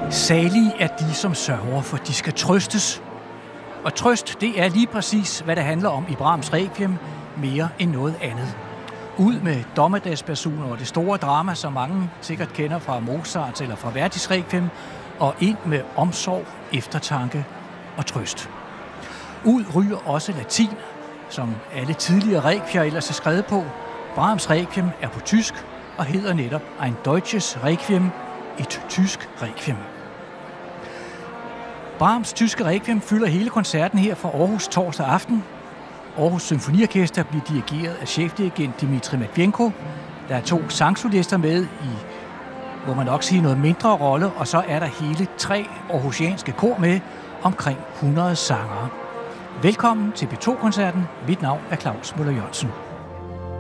Salige er de, som sørger, for de skal trøstes. Og trøst, det er lige præcis, hvad det handler om i Brahms Requiem, mere end noget andet. Ud med dommedagsbasuner og det store drama, som mange sikkert kender fra Mozart eller fra Verdis Requiem, og ind med omsorg, eftertanke og trøst. Ud ryger også latin, som alle tidligere requiem ellers er skrevet på. Brahms Requiem er på tysk og hedder netop Ein deutsches Requiem, et tysk requiem. Brahms tyske requiem fylder hele koncerten her fra Aarhus torsdag aften. Aarhus Symfoniorkester bliver dirigeret af chefdirigent Dmitri Matvienko. Der er 2 sangsolister med i, må man nok sige, noget mindre rolle, og så er der hele 3 aarhusianske kor med, omkring 100 sangere. Velkommen til P2-koncerten. Mit navn er Claus Møller Jørgensen.